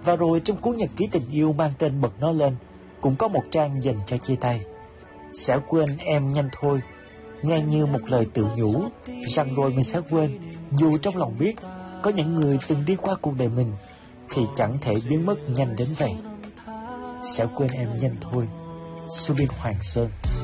Và rồi trong cuốn nhật ký tình yêu mang tên Bật Nó Lên cũng có một trang dành cho chia tay. Sẽ quên em nhanh thôi, nghe như một lời tự nhủ rằng rồi mình sẽ quên, dù trong lòng biết có những người từng đi qua cuộc đời mình thì chẳng thể biến mất nhanh đến vậy. Sẽ quên em nhanh thôi. Subin Hoàng Sơn.